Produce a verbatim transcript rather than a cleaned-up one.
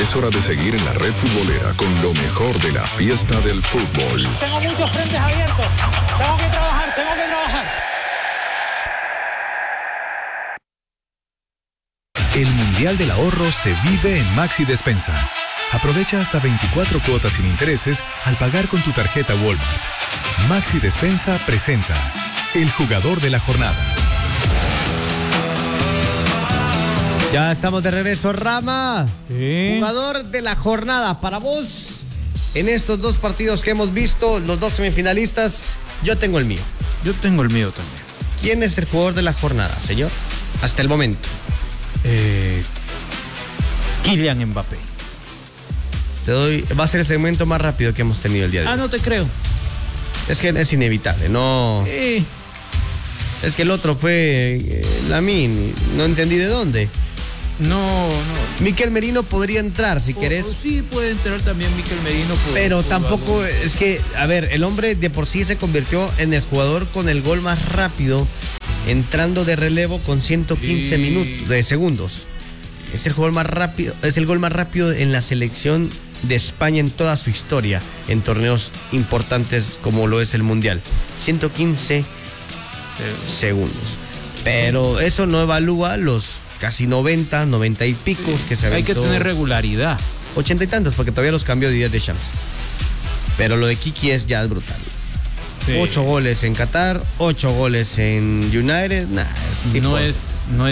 Es hora de seguir en la red futbolera con lo mejor de la fiesta del fútbol. Tengo muchos frentes abiertos. Tengo que trabajar, tengo que trabajar. El Mundial del Ahorro se vive en Maxi Despensa. Aprovecha hasta veinticuatro cuotas sin intereses al pagar con tu tarjeta Walmart. Maxi Despensa presenta El Jugador de la Jornada. Ya estamos de regreso, Rama. Sí. Jugador de la jornada para vos. En estos dos partidos que hemos visto, los dos semifinalistas, yo tengo el mío. Yo tengo el mío también. ¿Quién es el jugador de la jornada, señor? Hasta el momento. Eh, Kylian Mbappé. Te doy, va a ser el segmento más rápido que hemos tenido el día de hoy. Ah, no te creo. Es que es inevitable, no. Eh. Es que el otro fue eh, Lamine, no entendí de dónde. No, no. Mikel Merino podría entrar si O- querés. o sí, puede entrar también Mikel Merino. Por, Pero por tampoco valor. es que, a ver, el hombre de por sí se convirtió en el jugador con el gol más rápido, entrando de relevo con ciento quince Sí. minutos, de segundos. Es el jugador más rápido, es el gol más rápido en la selección de España en toda su historia, en torneos importantes como lo es el Mundial. ciento quince Sí. segundos. Pero eso no evalúa los casi noventa, noventa y picos que se Hay que aventó. tener regularidad. ochenta y tantos, porque todavía los cambió Didier Deschamps. Pero lo de Kiki es ya brutal. Sí. Ocho goles en Qatar, ocho goles en United. Nah, es No tipo- es, no